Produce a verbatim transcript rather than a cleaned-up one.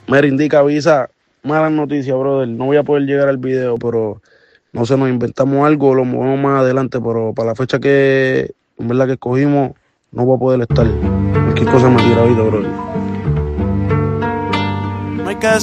Mira, indica, avisa, malas noticias, brother. No voy a poder llegar al video, pero no sé, nos inventamos algo, lo movemos más adelante, pero para la fecha que, en verdad, que escogimos, no voy a poder estar. Cualquier cosa me tira ahorita, brother.